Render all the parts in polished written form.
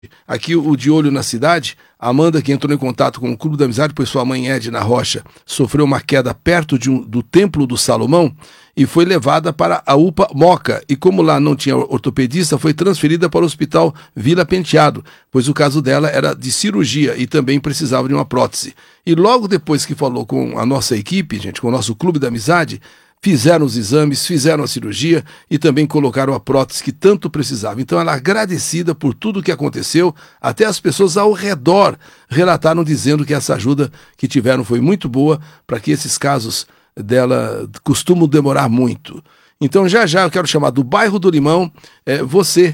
aqui o De Olho na Cidade, a Amanda, que entrou em contato com o Clube da Amizade, pois sua mãe Edna Rocha sofreu uma queda perto do Templo do Salomão e foi levada para a UPA Moca. E como lá não tinha ortopedista, foi transferida para o Hospital Vila Penteado, pois o caso dela era de cirurgia e também precisava de uma prótese. E logo depois que falou com a nossa equipe, gente, com o nosso Clube da Amizade, fizeram os exames, fizeram a cirurgia e também colocaram a prótese que tanto precisava. Então ela é agradecida por tudo o que aconteceu, até as pessoas ao redor relataram dizendo que essa ajuda que tiveram foi muito boa, para que esses casos dela costumam demorar muito. Então já eu quero chamar do bairro do Limão, você,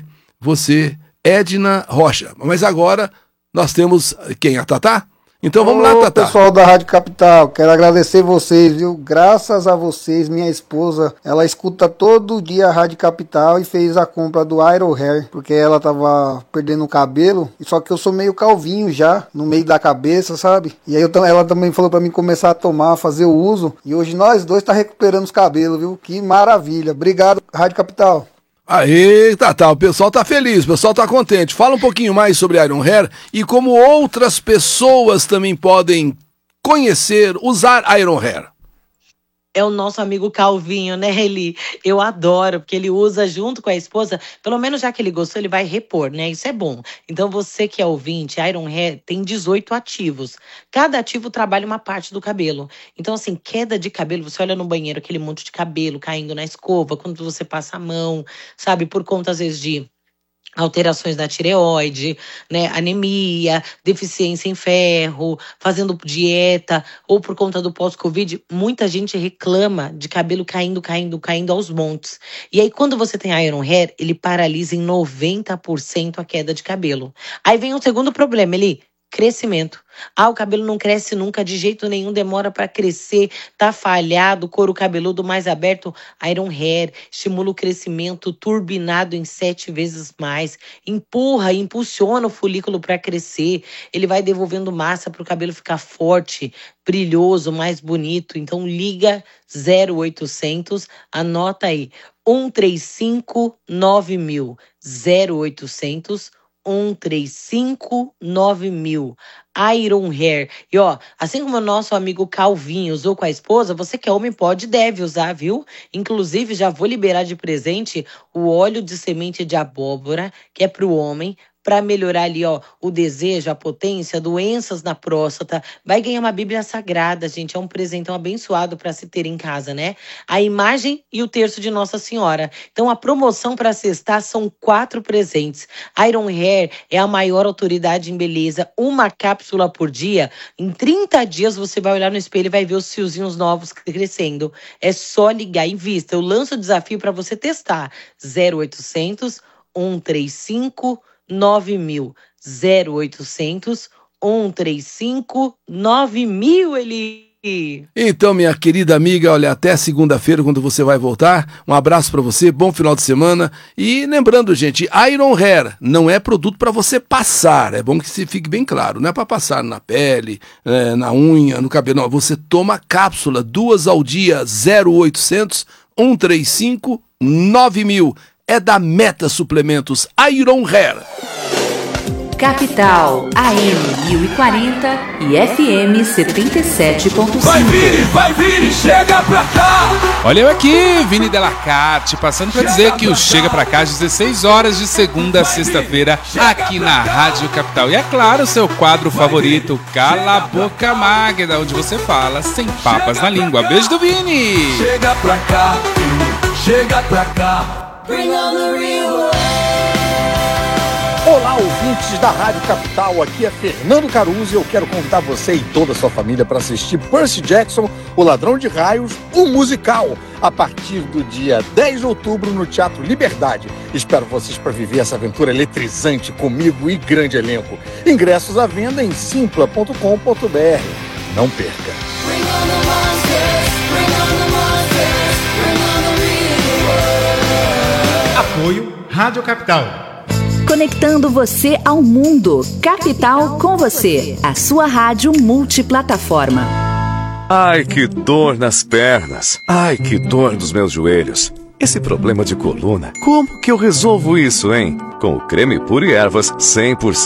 Edna Rocha. Mas agora nós temos quem? A Tatá? Então vamos lá, Tatá. Pessoal da Rádio Capital, quero agradecer vocês, viu? Graças a vocês, minha esposa, ela escuta todo dia a Rádio Capital e fez a compra do Iron Hair, porque ela tava perdendo o cabelo, só que eu sou meio calvinho já, no meio da cabeça, sabe? E aí ela também falou pra mim começar a tomar, fazer o uso, e hoje nós dois tá recuperando os cabelos, viu? Que maravilha. Obrigado, Rádio Capital. Aê, Tatá, o pessoal tá feliz, o pessoal tá contente. Fala um pouquinho mais sobre Iron Hair e como outras pessoas também podem conhecer, usar Iron Hair. É o nosso amigo Calvinho, né, Eli? Eu adoro, porque ele usa junto com a esposa, pelo menos já que ele gostou, ele vai repor, né? Isso é bom. Então, você que é ouvinte, Iron Hair tem 18 ativos. Cada ativo trabalha uma parte do cabelo. Então, assim, queda de cabelo, você olha no banheiro, aquele monte de cabelo caindo na escova, quando você passa a mão, sabe? Por conta, às vezes, de alterações da tireoide, né, anemia, deficiência em ferro, fazendo dieta, ou por conta do pós-Covid, muita gente reclama de cabelo caindo aos montes. E aí, quando você tem Iron Hair, ele paralisa em 90% a queda de cabelo. Aí vem o segundo problema, Eli, crescimento. O cabelo não cresce nunca, de jeito nenhum, demora para crescer, tá falhado, couro cabeludo mais aberto. Iron Hair estimula o crescimento turbinado em 7 vezes mais, impulsiona o folículo para crescer, ele vai devolvendo massa para o cabelo ficar forte, brilhoso, mais bonito. Então liga 0800, anota aí, 135-9000, 0800 135-9000. Iron Hair. E ó, assim como o nosso amigo Calvinho usou com a esposa, você que é homem pode e deve usar, viu? Inclusive, já vou liberar de presente o óleo de semente de abóbora, que é pro homem, para melhorar ali, ó, o desejo, a potência, doenças na próstata. Vai ganhar uma Bíblia Sagrada, gente. É um presentão abençoado para se ter em casa, né? A imagem e o terço de Nossa Senhora. Então, a promoção para cestar são 4 presentes. Iron Hair é a maior autoridade em beleza. Uma cápsula por dia. Em 30 dias, você vai olhar no espelho e vai ver os fiozinhos novos crescendo. É só ligar, invista. Eu lanço o desafio para você testar. 0800 135 9000, 0800 135 9000, Eli. Então, minha querida amiga, olha, até segunda-feira, quando você vai voltar. Um abraço pra você, bom final de semana. E lembrando, gente, Iron Hair não é produto pra você passar. É bom que se fique bem claro. Não é pra passar na pele, na unha, no cabelo. Não, você toma cápsula 2 ao dia, 0800 135 9000. É da Meta Suplementos Iron Hair. Capital AM 1040 e FM 77.5. Vai vir, chega pra cá! Olha eu aqui, Vini Delacarte, passando pra dizer que o Chega Pra Cá às 16 horas de segunda a sexta-feira aqui na Rádio Capital. E é claro, seu quadro favorito, Cala a Boca Magda, onde você fala sem papas na língua. Beijo do Vini! Chega pra cá, chega pra cá. Bring on the real world. Olá, ouvintes da Rádio Capital, aqui é Fernando Caruso e eu quero convidar você e toda a sua família para assistir Percy Jackson, O Ladrão de Raios, o musical, a partir do dia 10 de outubro no Teatro Liberdade. Espero vocês para viver essa aventura eletrizante comigo e grande elenco. Ingressos à venda em simpla.com.br. Não perca! Bring on the monsters, bring on the monsters, bring on the real world. Apoio Rádio Capital. Conectando você ao mundo. Capital com você. A sua rádio multiplataforma. Ai, que dor nas pernas. Ai, que dor nos meus joelhos. esse problema de coluna, como que eu resolvo isso, hein? Com o creme Puro Ervas 100%